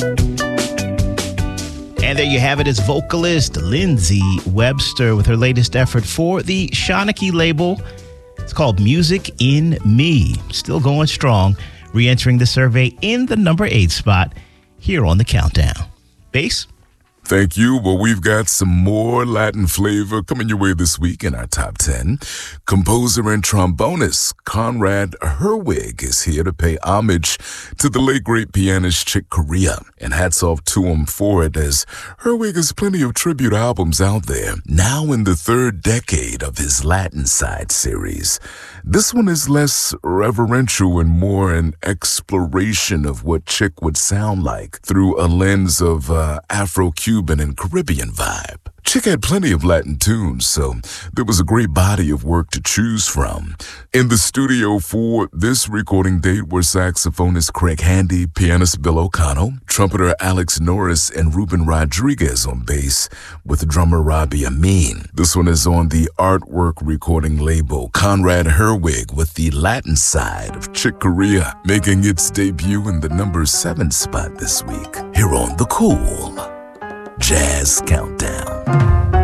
And there you have it. It's vocalist Lindsey Webster with her latest effort for the Shanachie label. It's called Music in Me. Still going strong, re-entering the survey in the number 8 spot here on the countdown. Bass? Thank you. Well, we've got some more Latin flavor coming your way this week in our top 10. Composer and trombonist Conrad Herwig is here to pay homage to the late great pianist Chick Corea. And hats off to him for it, as Herwig has plenty of tribute albums out there, now in the 3rd decade of his Latin Side series. This one is less reverential and more an exploration of what Chick would sound like through a lens of Afro-Cuban and Caribbean vibe. Chick had plenty of Latin tunes, so there was a great body of work to choose from. In the studio for this recording date were saxophonist Craig Handy, pianist Bill O'Connell, trumpeter Alex Norris, and Ruben Rodriguez on bass, with drummer Robbie Amin. This one is on the Artwork recording label. Conrad Herwig with the Latin Side of Chick Corea, making its debut in the number 7 spot this week, here on the Cool Jazz Countdown.